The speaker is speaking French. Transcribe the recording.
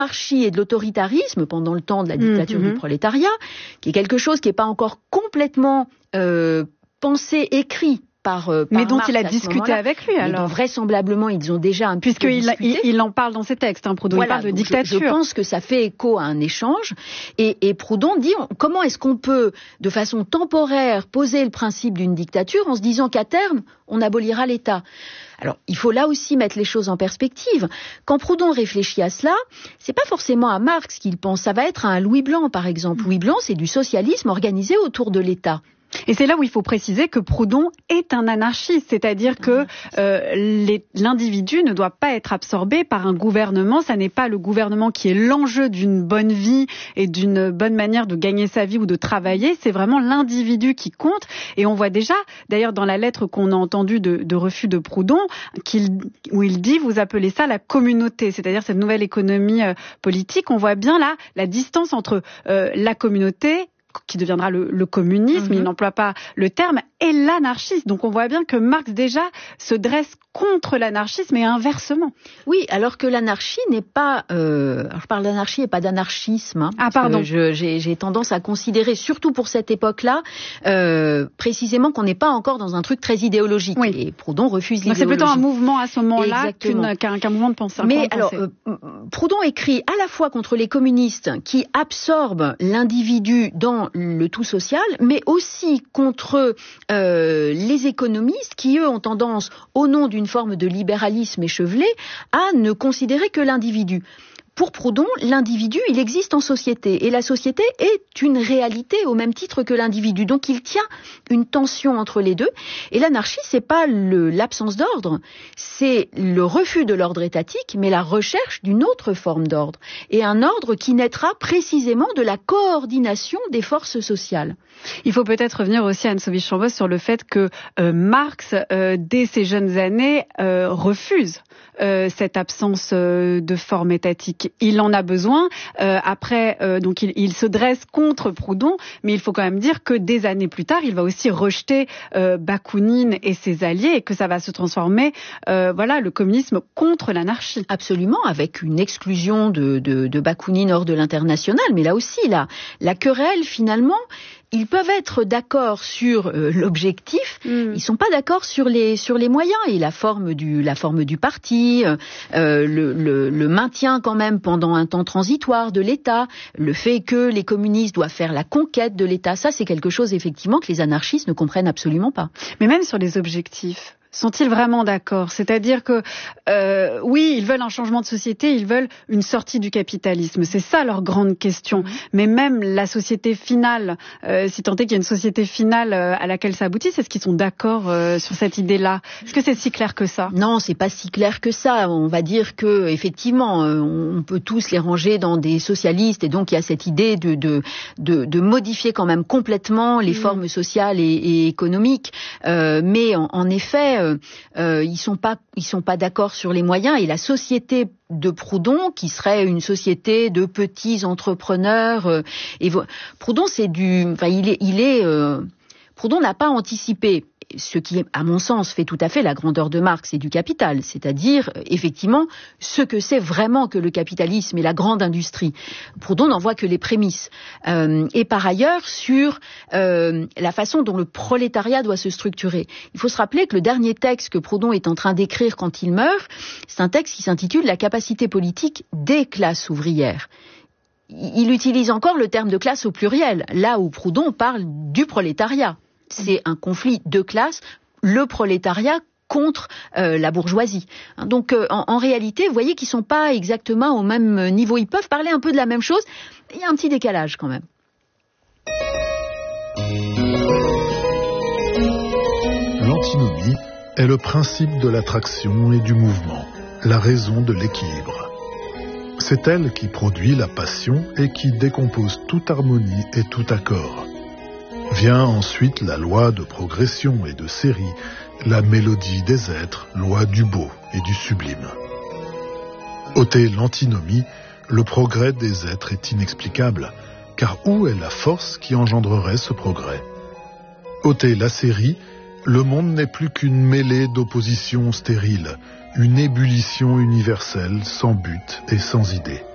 l'anarchie et de l'autoritarisme pendant le temps de la dictature du prolétariat, qui est quelque chose qui n'est pas encore complètement pensé, écrit par mais dont Marx il a discuté avec lui, alors. Vraisemblablement, ils ont déjà un petit peu discuté. Il en parle dans ses textes, Proudhon, il parle de dictature. Je pense que ça fait écho à un échange. Et Proudhon dit, comment est-ce qu'on peut, de façon temporaire, poser le principe d'une dictature en se disant qu'à terme, on abolira l'État. Alors, il faut là aussi mettre les choses en perspective. Quand Proudhon réfléchit à cela, c'est pas forcément à Marx qu'il pense, ça va être à un Louis Blanc, par exemple. Louis Blanc, c'est du socialisme organisé autour de l'État. Et c'est là où il faut préciser que Proudhon est un anarchiste, c'est-à-dire que l'individu ne doit pas être absorbé par un gouvernement. Ça n'est pas le gouvernement qui est l'enjeu d'une bonne vie et d'une bonne manière de gagner sa vie ou de travailler. C'est vraiment l'individu qui compte. Et on voit déjà, d'ailleurs dans la lettre qu'on a entendue de refus de Proudhon, où il dit, vous appelez ça la communauté, c'est-à-dire cette nouvelle économie politique. On voit bien là la distance entre la communauté, qui deviendra le communisme, il n'emploie pas le terme, et l'anarchisme. Donc on voit bien que Marx déjà se dresse contre l'anarchisme et inversement. Oui, alors que l'anarchie n'est pas... je parle d'anarchie et pas d'anarchisme. Pardon. J'ai tendance à considérer, surtout pour cette époque-là, précisément qu'on n'est pas encore dans un truc très idéologique. Oui. Et Proudhon refuse l'idéologie. C'est plutôt un mouvement à ce moment-là qu'un mouvement de pensée. Mais alors, Proudhon écrit à la fois contre les communistes qui absorbent l'individu dans le tout social, mais aussi contre les économistes qui, eux, ont tendance, au nom d'une forme de libéralisme échevelé, à ne considérer que l'individu. Pour Proudhon, l'individu, il existe en société, et la société est une réalité au même titre que l'individu. Donc il tient une tension entre les deux, et l'anarchie, c'est pas l'absence d'ordre, c'est le refus de l'ordre étatique, mais la recherche d'une autre forme d'ordre, et un ordre qui naîtra précisément de la coordination des forces sociales. Il faut peut-être revenir aussi, Anne Sophie-Chambos, sur le fait que Marx, dès ses jeunes années, refuse cette absence de forme étatique. Il en a besoin. Après, donc il se dresse contre Proudhon, mais il faut quand même dire que des années plus tard, il va aussi rejeter Bakounine et ses alliés, et que ça va se transformer, le communisme contre l'anarchie. Absolument, avec une exclusion de Bakounine hors de l'international. Mais là aussi, la querelle, finalement, ils peuvent être d'accord sur l'objectif, ils sont pas d'accord sur les moyens et la forme du parti, le maintien quand même pendant un temps transitoire de l'État, le fait que les communistes doivent faire la conquête de l'État, ça c'est quelque chose effectivement que les anarchistes ne comprennent absolument pas. Mais même sur les objectifs, sont-ils vraiment d'accord? C'est-à-dire que, oui, ils veulent un changement de société, ils veulent une sortie du capitalisme. C'est ça leur grande question. Mais même la société finale, si tant est qu'il y a une société finale à laquelle ça aboutit, est-ce qu'ils sont d'accord sur cette idée-là? Est-ce que c'est si clair que ça? Non, c'est pas si clair que ça. On va dire que, effectivement, on peut tous les ranger dans des socialistes, et donc il y a cette idée de modifier quand même complètement les formes sociales et économiques. Mais en effet, ils sont pas d'accord sur les moyens, et la société de Proudhon, qui serait une société de petits entrepreneurs, Proudhon Proudhon n'a pas anticipé ce qui, à mon sens, fait tout à fait la grandeur de Marx et du Capital, c'est-à-dire, effectivement, ce que c'est vraiment que le capitalisme et la grande industrie. Proudhon n'en voit que les prémices. Et par ailleurs, sur la façon dont le prolétariat doit se structurer. Il faut se rappeler que le dernier texte que Proudhon est en train d'écrire quand il meurt, c'est un texte qui s'intitule « La capacité politique des classes ouvrières ». Il utilise encore le terme de classe au pluriel, là où Proudhon parle du prolétariat. C'est un conflit de classes, le prolétariat contre la bourgeoisie. Donc en réalité, vous voyez qu'ils ne sont pas exactement au même niveau. Ils peuvent parler un peu de la même chose, il y a un petit décalage quand même. L'antinomie est le principe de l'attraction et du mouvement, la raison de l'équilibre. C'est elle qui produit la passion et qui décompose toute harmonie et tout accord. Vient ensuite la loi de progression et de série, la mélodie des êtres, loi du beau et du sublime. Ôter l'antinomie, le progrès des êtres est inexplicable, car où est la force qui engendrerait ce progrès? Ôter la série, le monde n'est plus qu'une mêlée d'oppositions stériles, une ébullition universelle sans but et sans idée.